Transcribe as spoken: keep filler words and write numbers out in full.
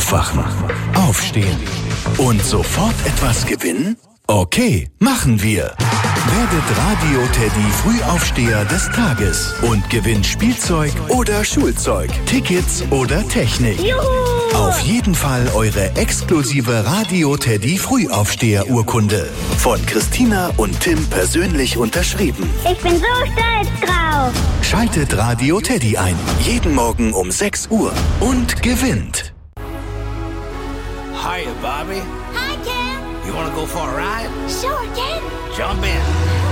Aufwachen, aufstehen und sofort etwas gewinnen? Okay, machen wir. Werdet Radio Teddy Frühaufsteher des Tages und gewinnt Spielzeug oder Schulzeug, Tickets oder Technik. Juhu! Auf jeden Fall eure exklusive Radio Teddy Frühaufsteher-Urkunde. Von Christina und Tim persönlich unterschrieben. Ich bin so stolz drauf. Schaltet Radio Teddy ein. Jeden Morgen um sechs Uhr und gewinnt. Hiya, Bobby. Hi, Ken. You wanna go for a ride? Sure, Ken. Jump in.